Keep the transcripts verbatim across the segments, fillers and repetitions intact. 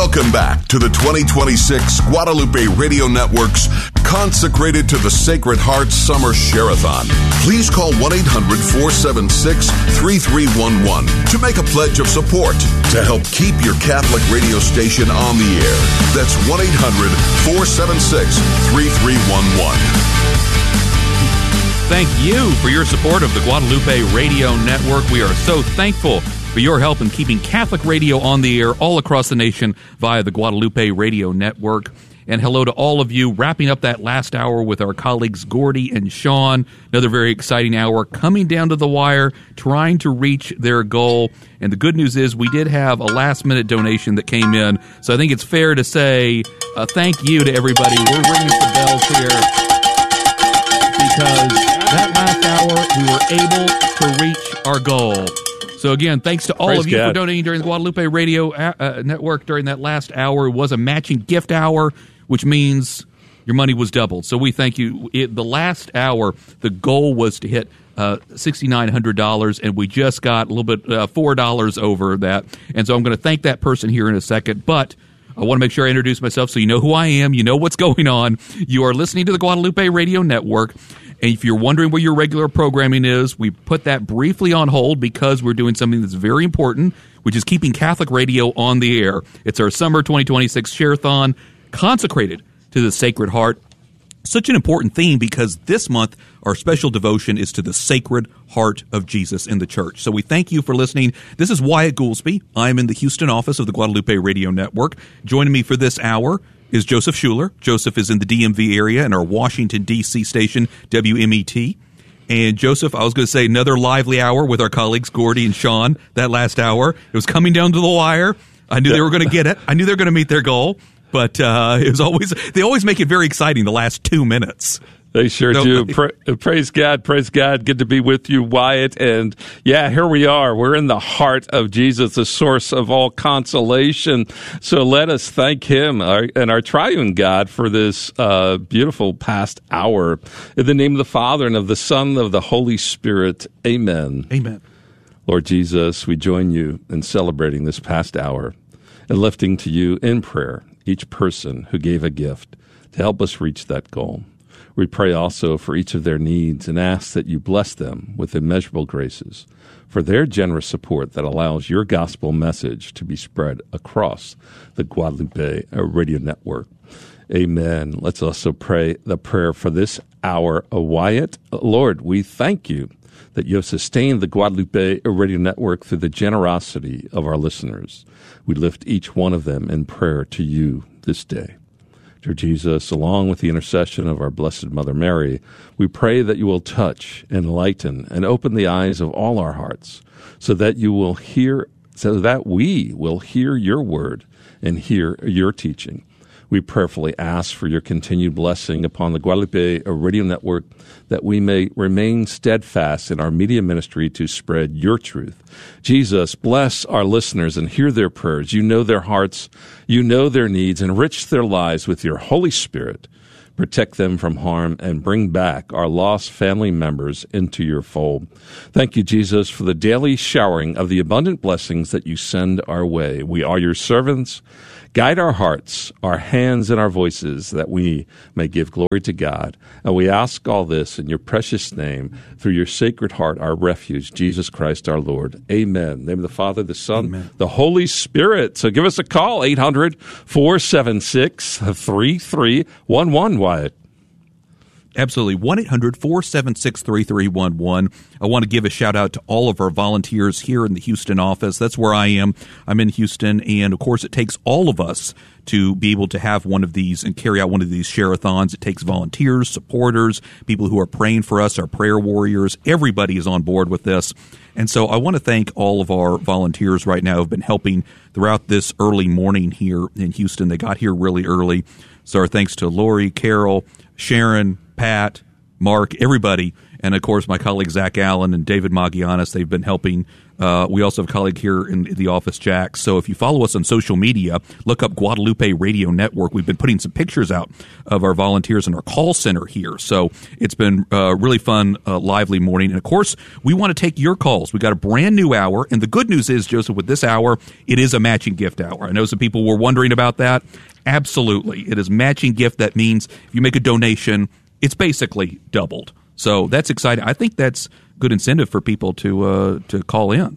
Welcome back to the twenty twenty-six Guadalupe Radio Network's Consecrated to the Sacred Heart Summer Share-a-thon. Please call one eight hundred four seven six three three one one to make a pledge of support to help keep your Catholic radio station on the air. That's one eight hundred four seven six three three one one. Thank you for your support of the Guadalupe Radio Network. We are so thankful for your help in keeping Catholic radio on the air all across the nation via the Guadalupe Radio Network. And hello to all of you, wrapping up that last hour with our colleagues Gordy and Sean. Another very exciting hour coming down to the wire, trying to reach their goal. And the good news is we did have a last-minute donation that came in. So I think it's fair to say uh, thank you to everybody. We're ringing some bells here because that last hour we were able to reach our goal. So again, thanks to all Praise of you God. for donating during the Guadalupe Radio uh, Network during that last hour. It was a matching gift hour, which means your money was doubled. So we thank you. It, the last hour, the goal was to hit uh, six thousand nine hundred dollars, and we just got a little bit, uh, four dollars over that. And so I'm going to thank that person here in a second. But I want to make sure I introduce myself so you know who I am, you know what's going on. You are listening to the Guadalupe Radio Network. And if you're wondering where your regular programming is, we put that briefly on hold because we're doing something that's very important, which is keeping Catholic radio on the air. It's our summer twenty twenty-six Share-a-thon consecrated to the Sacred Heart. Such an important theme because this month our special devotion is to the Sacred Heart of Jesus in the Church. So we thank you for listening. This is Wyatt Goolsby. I'm in the Houston office of the Guadalupe Radio Network. Joining me for this hour is Joseph Schuler. Joseph is in the D M V area in our Washington, D C station, W M E T. And Joseph, I was going to say another lively hour with our colleagues Gordy and Sean that last hour. It was coming down to the wire. I knew they were going to get it. I knew they were going to meet their goal. But uh, it was always they always make it very exciting the last two minutes. They sure No, do. Pra- praise God, praise God. Good to be with you, Wyatt. And yeah, here we are. We're in the heart of Jesus, the source of all consolation. So let us thank him our, and our triune God for this uh, beautiful past hour. In the name of the Father and of the Son and of the Holy Spirit. Amen. Amen. Lord Jesus, we join you in celebrating this past hour and lifting to you in prayer each person who gave a gift to help us reach that goal. We pray also for each of their needs and ask that you bless them with immeasurable graces for their generous support that allows your gospel message to be spread across the Guadalupe Radio Network. Amen. Let's also pray the prayer for this hour. Wyatt, Lord, we thank you that you have sustained the Guadalupe Radio Network through the generosity of our listeners. We lift each one of them in prayer to you this day. Dear Jesus, along with the intercession of our Blessed Mother Mary, we pray that you will touch, enlighten, and open the eyes of all our hearts, so that you will hear, so that we will hear your word and hear your teaching. We prayerfully ask for your continued blessing upon the Guadalupe Radio Network, that we may remain steadfast in our media ministry to spread your truth. Jesus, bless our listeners and hear their prayers. You know their hearts, you know their needs, enrich their lives with your Holy Spirit. Protect them from harm and bring back our lost family members into your fold. Thank you, Jesus, for the daily showering of the abundant blessings that you send our way. We are your servants. Guide our hearts, our hands, and our voices, that we may give glory to God. And we ask all this in your precious name, through your sacred heart, our refuge, Jesus Christ our Lord. Amen. In the name of the Father, the Son, Amen. The Holy Spirit. So give us a call, eight hundred four seven six three three one one, Wyatt. Absolutely. one eight hundred four seven six three three one one. I want to give a shout out to all of our volunteers here in the Houston office. That's where I am. I'm in Houston. And of course, it takes all of us to be able to have one of these and carry out one of these share-a-thons. It takes volunteers, supporters, people who are praying for us, our prayer warriors. Everybody is on board with this. And so I want to thank all of our volunteers right now who have been helping throughout this early morning here in Houston. They got here really early. So our thanks to Lori, Carol, Sharon, Pat, Mark, everybody, and of course my colleague Zach Allen and David Magianis. They've been helping Uh, we also have a colleague here in the office, Jack. So if you follow us on social media, look up Guadalupe Radio Network. We've been putting some pictures out of our volunteers in our call center here. So it's been a really fun, uh, lively morning. And, of course, we want to take your calls. We got a brand new hour. And the good news is, Joseph, with this hour, it is a matching gift hour. I know some people were wondering about that. Absolutely. It is matching gift. That means if you make a donation, it's basically doubled. So that's exciting. I think that's good incentive for people to uh, to call in.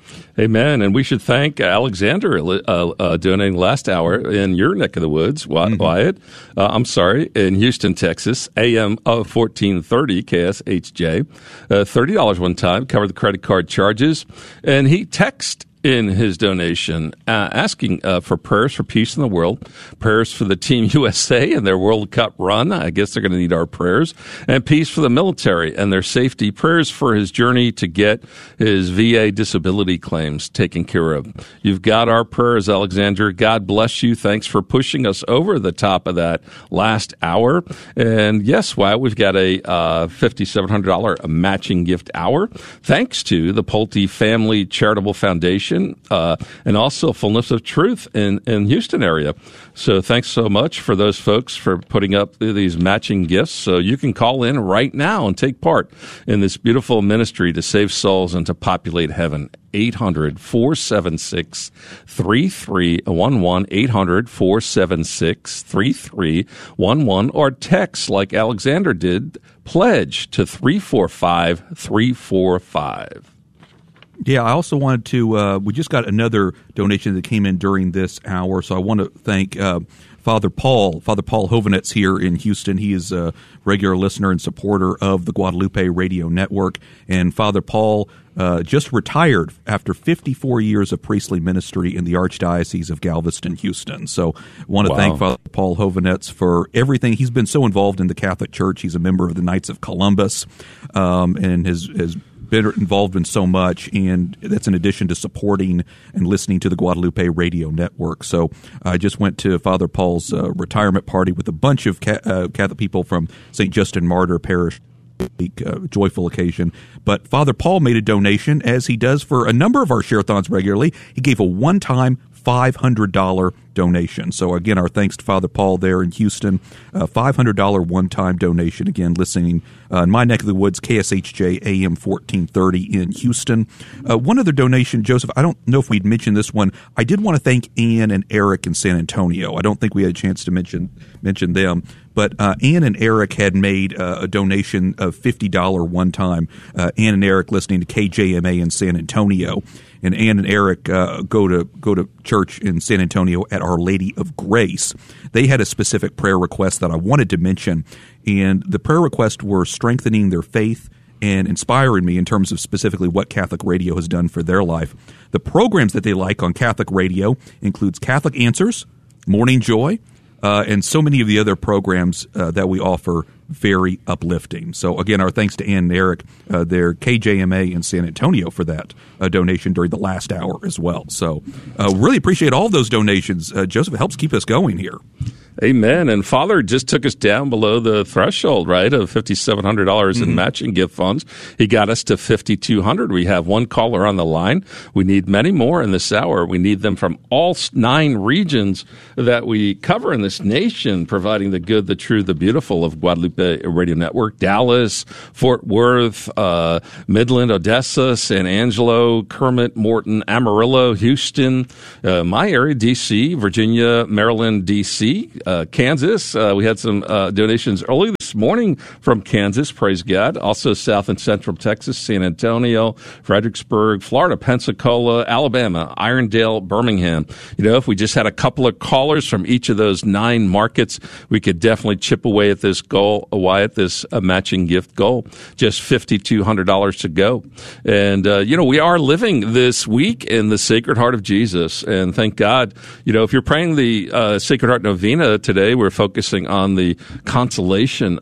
Amen. And we should thank Alexander uh, uh, donating last hour in your neck of the woods, Wyatt. Mm-hmm. Uh, I'm sorry, in Houston, Texas, A M of fourteen thirty K S H J. Uh, thirty dollars one time, covered the credit card charges. And he texted in his donation, uh, asking uh, for prayers for peace in the world, prayers for the Team U S A and their World Cup run. I guess they're going to need our prayers, and peace for the military and their safety, prayers for his journey to get his V A disability claims taken care of. You've got our prayers, Alexander. God bless you. Thanks for pushing us over the top of that last hour. And yes, Wyatt, we've got a uh, five thousand seven hundred dollars matching gift hour, thanks to the Pulte Family Charitable Foundation. Uh, and also Fullness of Truth in, in Houston area. So thanks so much for those folks for putting up these matching gifts. So you can call in right now and take part in this beautiful ministry to save souls and to populate heaven. eight hundred, four seven six, three three one one, eight hundred, four seven six, three three one one, or text like Alexander did, pledge to three four five, three four five. Yeah, I also wanted to, uh, we just got another donation that came in during this hour, so I want to thank uh, Father Paul, Father Paul Hovanetz here in Houston. He is a regular listener and supporter of the Guadalupe Radio Network, and Father Paul uh, just retired after fifty-four years of priestly ministry in the Archdiocese of Galveston, Houston. So I want to Wow. thank Father Paul Hovanetz for everything. He's been so involved in the Catholic Church. He's a member of the Knights of Columbus, um, and has has been involved in so much, and that's in addition to supporting and listening to the Guadalupe Radio Network. So I just went to Father Paul's uh, retirement party with a bunch of ca- uh, Catholic people from Saint Justin Martyr Parish. Uh, joyful occasion. But Father Paul made a donation, as he does for a number of our share-a-thons regularly. He gave a one-time five hundred dollars donation. So again, our thanks to Father Paul there in Houston. Uh, five hundred dollars one-time donation. Again, listening uh, in my neck of the woods, K S H J A M fourteen thirty in Houston. Uh, one other donation, Joseph, I don't know if we'd mentioned this one. I did want to thank Ann and Eric in San Antonio. I don't think we had a chance to mention mention them. But uh, Ann and Eric had made uh, a donation of fifty dollars one time. Uh, Ann and Eric listening to K J M A in San Antonio. And Ann and Eric uh, go to go to church in San Antonio at Our Lady of Grace. They had a specific prayer request that I wanted to mention. And the prayer requests were strengthening their faith and inspiring me in terms of specifically what Catholic radio has done for their life. The programs that they like on Catholic radio includes Catholic Answers, Morning Joy, Uh, and so many of the other programs uh, that we offer, very uplifting. So, again, our thanks to Ann and Eric, uh, their K J M A in San Antonio, for that uh, donation during the last hour as well. So, uh, really appreciate all of those donations. Uh, Joseph, it helps keep us going here. Amen. And Father just took us down below the threshold, right, of five thousand seven hundred dollars mm-hmm. in matching gift funds. He got us to five thousand two hundred dollars. We have one caller on the line. We need many more in this hour. We need them from all nine regions that we cover in this nation, providing the good, the true, the beautiful of Guadalupe Radio Network. Dallas, Fort Worth, uh, Midland, Odessa, San Angelo, Kermit, Morton, Amarillo, Houston, uh, my area, D C, Virginia, Maryland, D C, Uh, Kansas. Uh, we had some uh, donations early this morning from Kansas, praise God. Also South and Central Texas, San Antonio, Fredericksburg, Florida, Pensacola, Alabama, Irondale, Birmingham. You know, if we just had a couple of callers from each of those nine markets, we could definitely chip away at this goal, away at this uh, matching gift goal. Just five thousand two hundred dollars to go. And, uh, you know, we are living this week in the Sacred Heart of Jesus. And thank God, you know, if you're praying the uh, Sacred Heart Novena today, we're focusing on the consolation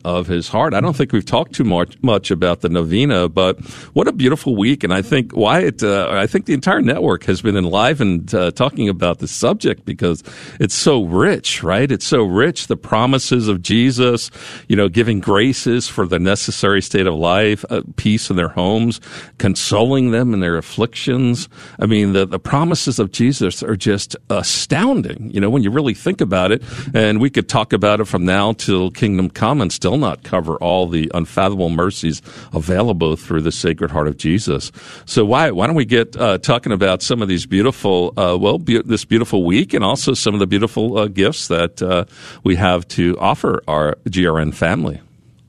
of his heart. I don't think we've talked too much, much about the novena, but what a beautiful week. And I think Wyatt, uh, I think the entire network has been enlivened uh, talking about this subject because it's so rich, right? It's so rich. The promises of Jesus, you know, giving graces for the necessary state of life, uh, peace in their homes, consoling them in their afflictions. I mean, the, the promises of Jesus are just astounding, you know, when you really think about it. And we could talk about it from now till kingdom come and still not cover all the unfathomable mercies available through the Sacred Heart of Jesus. So why why don't we get uh, talking about some of these beautiful, uh, well, be- this beautiful week and also some of the beautiful uh, gifts that uh, we have to offer our G R N family.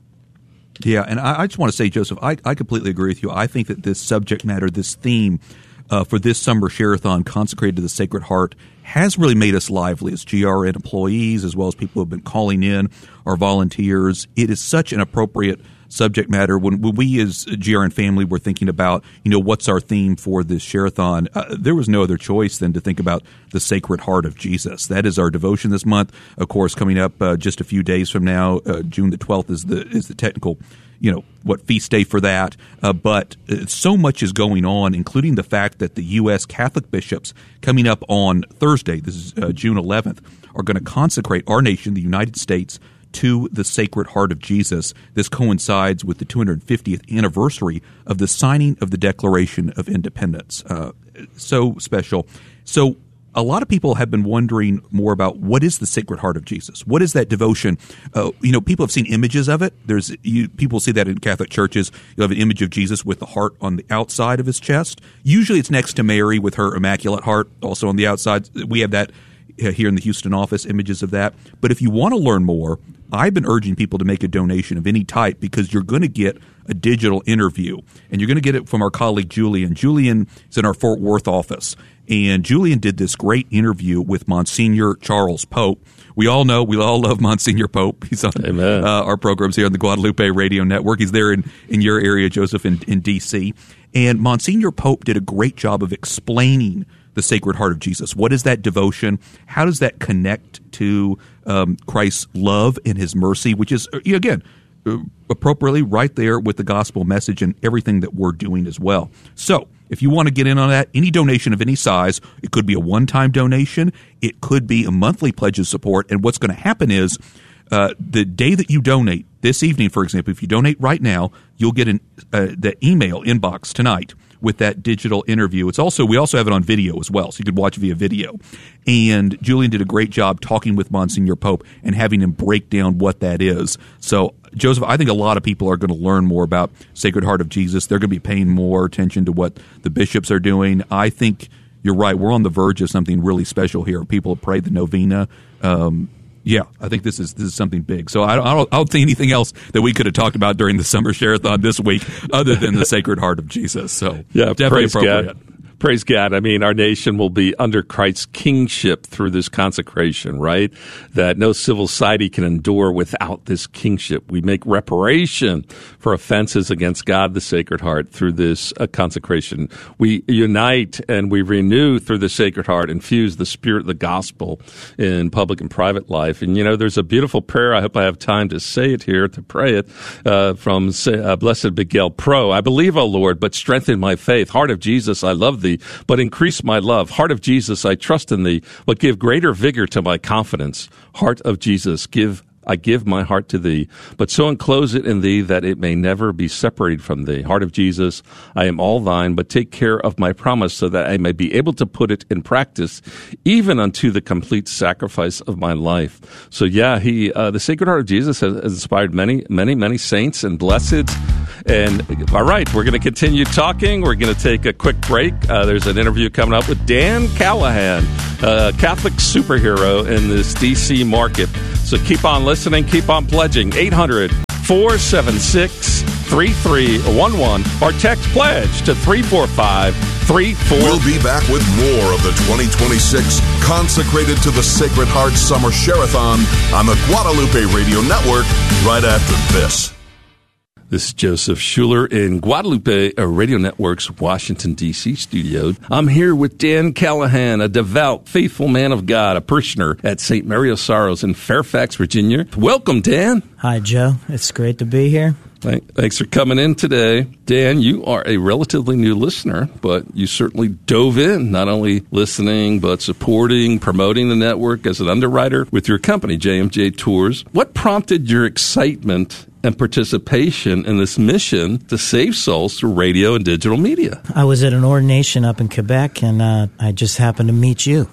Yeah, and I, I just want to say, Joseph, I, I completely agree with you. I think that this subject matter, this theme uh, for this summer Share-a-thon consecrated to the Sacred Heart has really made us lively as G R N employees, as well as people who have been calling in, our volunteers. It is such an appropriate subject matter. When, when we as a G R N family were thinking about, you know, what's our theme for this Share-a-thon, uh, there was no other choice than to think about the Sacred Heart of Jesus. That is our devotion this month. Of course, coming up uh, just a few days from now, uh, June the twelfth is the is the technical, you know, what feast day for that. Uh, but uh, so much is going on, including the fact that the U S Catholic bishops coming up on Thursday, this is uh, June eleventh, are going to consecrate our nation, the United States, to the Sacred Heart of Jesus. This coincides with the two hundred fiftieth anniversary of the signing of the Declaration of Independence. Uh, so special. So a lot of people have been wondering more about what is the Sacred Heart of Jesus? What is that devotion? Uh, you know, people have seen images of it. There's you, people see that in Catholic churches. You'll have an image of Jesus with the heart on the outside of his chest. Usually it's next to Mary with her Immaculate Heart also on the outside. We have that here in the Houston office, images of that. But if you want to learn more, I've been urging people to make a donation of any type because you're going to get a digital interview, and you're going to get it from our colleague Julian. Julian is in our Fort Worth office, and Julian did this great interview with Monsignor Charles Pope. We all know, we all love Monsignor Pope. He's on uh, our programs here on the Guadalupe Radio Network. He's there in, in your area, Joseph, in, in D C And Monsignor Pope did a great job of explaining the Sacred Heart of Jesus. What is that devotion? How does that connect to um, Christ's love and his mercy, which is, again, appropriately right there with the gospel message and everything that we're doing as well. So if you want to get in on that, any donation of any size, it could be a one-time donation, it could be a monthly pledge of support, and what's going to happen is uh, the day that you donate, this evening, for example, if you donate right now, you'll get an, uh, the email inbox tonight with that digital interview. It's also, we also have it on video as well, so you could watch via video. And Julian did a great job talking with Monsignor Pope and having him break down what that is. So, Joseph, I think a lot of people are going to learn more about Sacred Heart of Jesus. They're going to be paying more attention to what the bishops are doing. I think you're right. We're on the verge of something really special here. People pray the novena. Um, Yeah, I think this is this is something big. So I don't, I don't, I don't see anything else that we could have talked about during the summer Share-a-thon this week other than the Sacred Heart of Jesus. So yeah, definitely praise appropriate. God. Praise God. I mean, our nation will be under Christ's kingship through this consecration, right? That no civil society can endure without this kingship. We make reparation for offenses against God, the Sacred Heart, through this uh, consecration. We unite and we renew through the Sacred Heart, infuse the spirit of the gospel in public and private life. And, you know, there's a beautiful prayer. I hope I have time to say it here, to pray it, uh, from uh, Blessed Miguel Pro. I believe, O Lord, but strengthen my faith. Heart of Jesus, I love thee, but increase my love. Heart of Jesus, I trust in thee, but give greater vigor to my confidence. Heart of Jesus, give I give my heart to thee, but so enclose it in thee that it may never be separated from thee. Heart of Jesus, I am all thine, but take care of my promise so that I may be able to put it in practice, even unto the complete sacrifice of my life. So yeah, he, uh, the Sacred Heart of Jesus has, has inspired many, many, many saints and blessed. And all right, we're going to continue talking. We're going to take a quick break. Uh, there's an interview coming up with Dan Callahan, a Catholic superhero in this D C market. So keep on listening, keep on pledging. eight hundred, four seven six, three three one one or text pledge to three four five, three four. We'll be back with more of the twenty twenty-six Consecrated to the Sacred Heart Summer Share-a-thon on the Guadalupe Radio Network right after this. This is Joseph Schuler in Guadalupe Radio Network's Washington, D C studio. I'm here with Dan Callahan, a devout, faithful man of God, a parishioner at Saint Mary of Sorrows in Fairfax, Virginia. Welcome, Dan. Hi, Joe. It's great to be here. Thanks for coming in today. Dan, you are a relatively new listener, but you certainly dove in, not only listening, but supporting, promoting the network as an underwriter with your company, J M J Tours. What prompted your excitement and participation in this mission to save souls through radio and digital media? I was at an ordination up in Quebec, and uh, I just happened to meet you.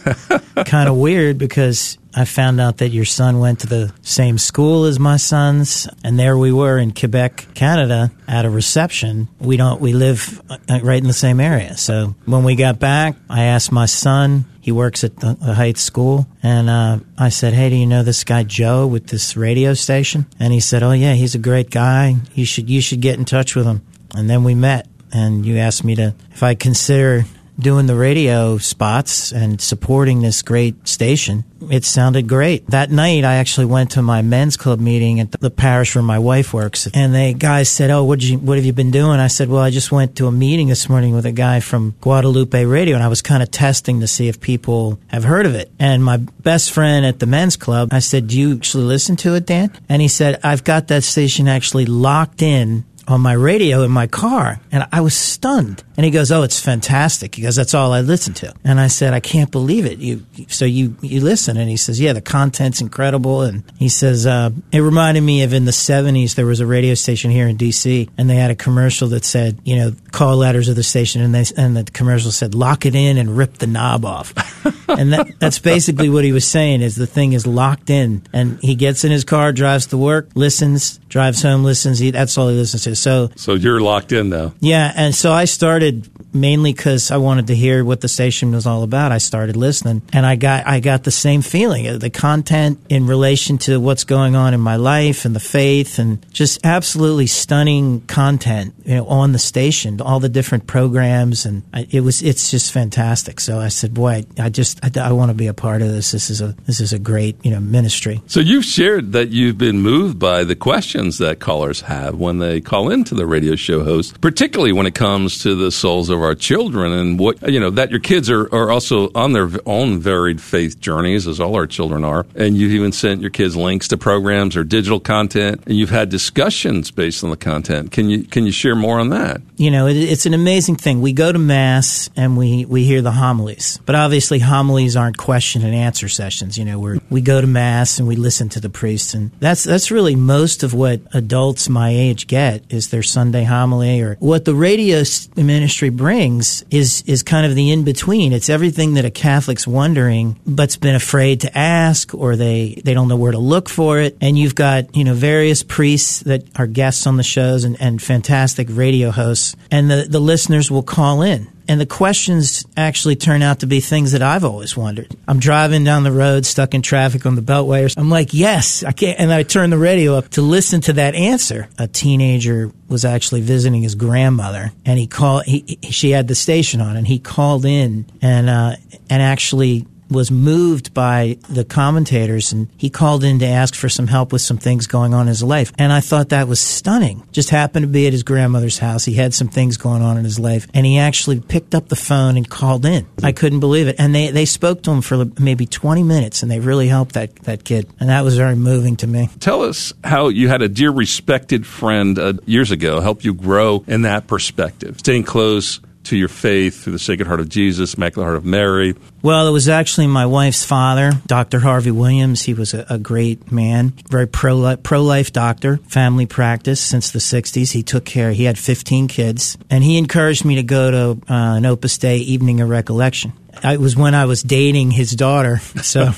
Kind of weird, because I found out that your son went to the same school as my sons, and there we were in Quebec, Canada, at a reception. We don't we live right in the same area. So when we got back, I asked my son. He works at the, the Heights School, and uh, I said, "Hey, do you know this guy Joe with this radio station?" And he said, "Oh yeah, he's a great guy. You should you should get in touch with him." And then we met, and you asked me to if I consider doing the radio spots and supporting this great station. It sounded great. That night, I actually went to my men's club meeting at the parish where my wife works, and the guys said, "Oh, what did you, what have you been doing?" I said, "Well, I just went to a meeting this morning with a guy from Guadalupe Radio, and I was kind of testing to see if people have heard of it." And my best friend at the men's club, I said, "Do you actually listen to it, Dan?" And he said, "I've got that station actually locked in on my radio in my car." And I was stunned. And he goes, "Oh, it's fantastic." He goes, "That's all I listen to." And I said, "I can't believe it. You, so you, you listen?" And he says, "Yeah, the content's incredible." And he says, uh, it reminded me of in the seventies, there was a radio station here in D C, and they had a commercial that said, you know, call letters of the station. And they, and the commercial said, "Lock it in and rip the knob off." And that, that's basically what he was saying, is the thing is locked in. And he gets in his car, drives to work, listens, drives home, listens. He, that's all he listens to. So, so you're locked in now. Yeah, and so I started mainly because I wanted to hear what the station was all about. I started listening, and I got I got the same feeling. The content in relation to what's going on in my life and the faith, and just absolutely stunning content, you know, on the station, all the different programs, and I, it was it's just fantastic. So I said, "Boy, I just I, I want to be a part of this. This is a this is a great, you know, ministry." So you've shared that you've been moved by the questions that callers have when they call into the radio show host, particularly when it comes to the souls of our children, and what, you know, that your kids are, are also on their own varied faith journeys, as all our children are. And you've even sent your kids links to programs or digital content, and you've had discussions based on the content. Can you can you share more on that? You know, it, it's an amazing thing. We go to Mass and we, we hear the homilies, but obviously homilies aren't question and answer sessions. You know, where we go to Mass and we listen to the priest, and that's that's really most of what adults my age get, is their Sunday homily. Or what the radio ministry brings is is kind of the in-between. It's everything that a Catholic's wondering but's been afraid to ask, or they, they don't know where to look for it. And you've got, you know, various priests that are guests on the shows, and, and fantastic radio hosts, and the, the listeners will call in. And the questions actually turn out to be things that I've always wondered. I'm driving down the road, stuck in traffic on the Beltway. I'm like, yes, I can't. And I turn the radio up to listen to that answer. A teenager was actually visiting his grandmother, and he called. He, he she had the station on, and he called in and uh, and actually was moved by the commentators, and he called in to ask for some help with some things going on in his life. And I thought that was stunning. Just happened to be at his grandmother's house. He had some things going on in his life, and he actually picked up the phone and called in. I couldn't believe it. And they, they spoke to him for maybe twenty minutes, and they really helped that, that kid. And that was very moving to me. Tell us how you had a dear, respected friend uh, years ago help you grow in that perspective, staying close to your faith through the Sacred Heart of Jesus, Immaculate Heart of Mary. Well, it was actually my wife's father, Doctor Harvey Williams. He was a, a great man, very pro pro-life doctor, family practice since the sixties. He took care. He had fifteen kids, and he encouraged me to go to uh, an Opus Dei Evening of Recollection. It was when I was dating his daughter, so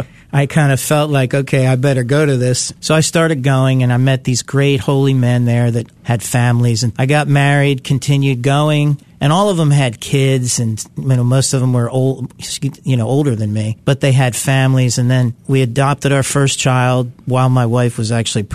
I kind of felt like, okay, I better go to this. So I started going, and I met these great holy men there that had families, and I got married, continued going. And all of them had kids, and you know, most of them were old, you know, older than me. But they had families, and then we adopted our first child while my wife was actually pregnant.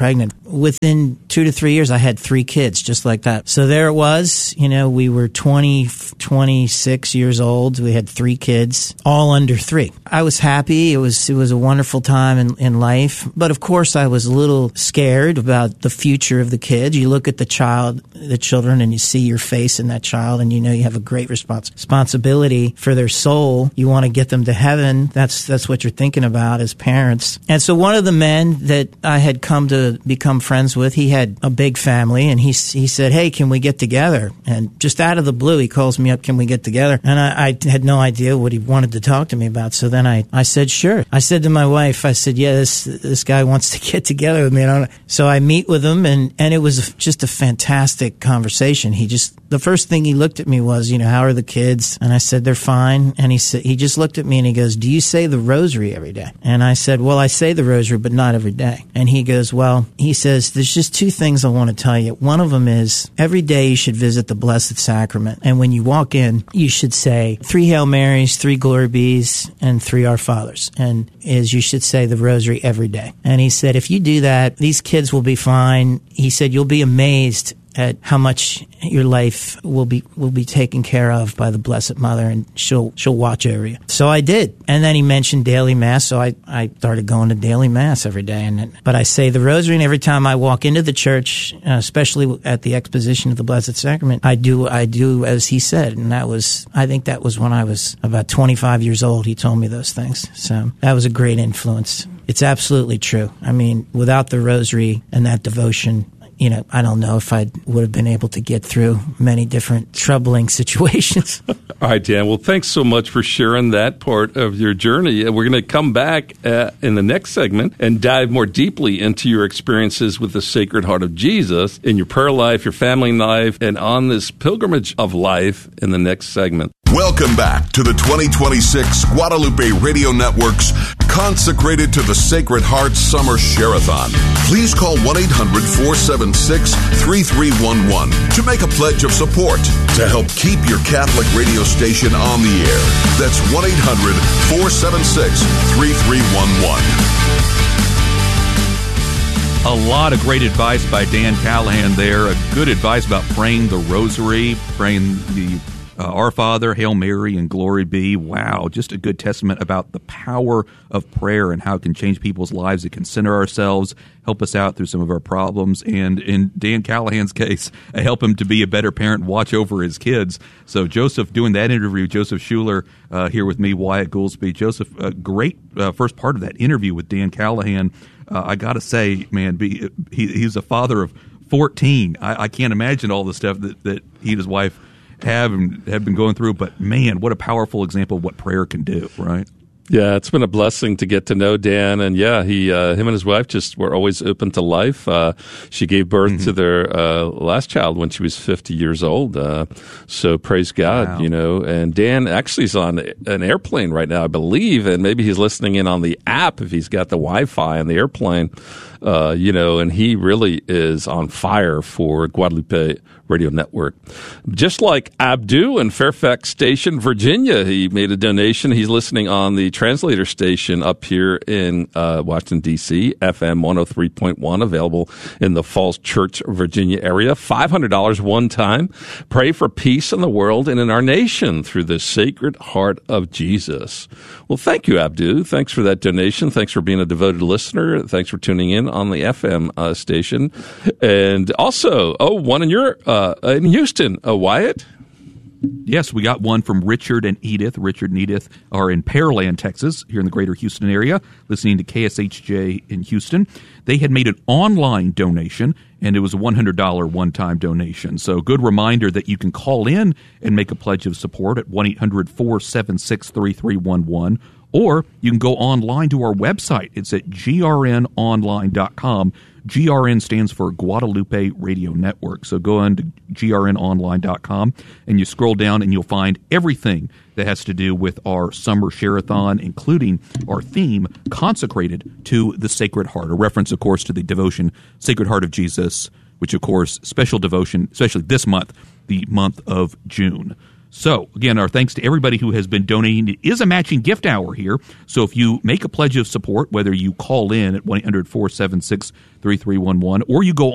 within two to three years, I had three kids just like that. So there it was. You know, we were twenty, twenty-six years old. We had three kids, all under three. I was happy. It was it was a wonderful time in, in life. But of course, I was a little scared about the future of the kids. You look at the child, the children, and you see your face in that child, and you know you have a great respons- responsibility for their soul. You want to get them to heaven. That's that's what you're thinking about as parents. And so one of the men that I had come to become friends with, he had a big family, and he he said, "Hey, can we get together?" And just out of the blue, he calls me up, "Can we get together?" And I, I had no idea what he wanted to talk to me about. So then I, I said, "Sure." I said to my wife, I said, "Yeah, this this guy wants to get together with me." And so I meet with him, and, and it was just a fantastic conversation. He just, the first thing he looked at me was, you know, "How are the kids?" And I said, "They're fine." And he said, he just looked at me and he goes, "Do you say the rosary every day?" And I said, "Well, I say the rosary, but not every day." And he goes, "Well," he says, "there's just two things I want to tell you. One of them is every day you should visit the Blessed Sacrament. And when you walk in, you should say three Hail Marys, three Glory Bees, and three Our Fathers. And is you should say the rosary every day." And he said, "If you do that, these kids will be fine." He said, "You'll be amazed at how much your life will be will be taken care of by the Blessed Mother, and she'll she'll watch over you." So I did. And then he mentioned daily Mass, so I, I started going to daily Mass every day. And but I say the rosary, and every time I walk into the church, uh, especially at the exposition of the Blessed Sacrament, I do I do as he said. And that was, I think that was when I was about twenty-five years old. He told me those things. So that was a great influence. It's absolutely true. I mean, without the rosary and that devotion, you know, I don't know if I would have been able to get through many different troubling situations. All right, Dan. Well, thanks so much for sharing that part of your journey. We're going to come back uh, in the next segment and dive more deeply into your experiences with the Sacred Heart of Jesus in your prayer life, your family life, and on this pilgrimage of life in the next segment. Welcome back to the twenty twenty-six Guadalupe Radio Network's Consecrated to the Sacred Heart Summer Share-a-thon. Please call one eight hundred four seven six three three one one to make a pledge of support to help keep your Catholic radio station on the air. That's one eight hundred four seven six three three one one. A lot of great advice by Dan Callahan there. A good advice about praying the rosary, praying the Uh, Our Father, Hail Mary, and Glory Be. Wow, just a good testament about the power of prayer and how it can change people's lives. It can center ourselves, help us out through some of our problems, and in Dan Callahan's case, help him to be a better parent, watch over his kids. So Joseph, doing that interview, Joseph Schuler uh, here with me, Wyatt Goolsby. Joseph, uh, great uh, first part of that interview with Dan Callahan. Uh, I got to say, man, be, he, he's a father of fourteen. I, I can't imagine all the stuff that, that he and his wife have and have been going through, but man, what a powerful example of what prayer can do, right? Yeah, it's been a blessing to get to know Dan, and yeah, he, uh, him and his wife just were always open to life. Uh, she gave birth mm-hmm. to their uh, last child when she was fifty years old. Uh, so praise God, wow. you know. And Dan actually is on an airplane right now, I believe, and maybe he's listening in on the app if he's got the Wi-Fi on the airplane. Uh, you know, and he really is on fire for Guadalupe Radio Network. Just like Abdu in Fairfax Station, Virginia, he made a donation. He's listening on the translator station up here in uh, Washington, D C, F M one oh three point one, available in the Falls Church, Virginia area. five hundred dollars one time. Pray for peace in the world and in our nation through the Sacred Heart of Jesus. Well, thank you, Abdu. Thanks for that donation. Thanks for being a devoted listener. Thanks for tuning in on the F M uh, station. And also, oh, one in your uh, in Houston, uh, Wyatt. Yes, we got one from Richard and Edith. Richard and Edith are in Pearland, Texas, here in the greater Houston area, listening to K S H J in Houston. They had made an online donation, and it was a one hundred dollars one-time donation. So good reminder that you can call in and make a pledge of support at one eight hundred four seven six three three one one. Or you can go online to our website. It's at G R N online dot com. G R N stands for Guadalupe Radio Network. So go on to G R N online dot com and you scroll down and you'll find everything that has to do with our summer share-a-thon, including our theme, Consecrated to the Sacred Heart, a reference, of course, to the devotion Sacred Heart of Jesus, which, of course, special devotion, especially this month, the month of June. So, again, our thanks to everybody who has been donating. It is a matching gift hour here. So if you make a pledge of support, whether you call in at one eight hundred four seven six three three one one or you go